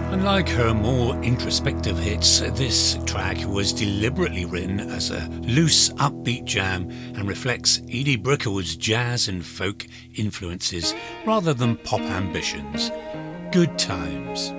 Unlike her more introspective hits, this track was deliberately written as a loose, upbeat jam and reflects Edie Brickell's jazz and folk influences rather than pop ambitions. Good times.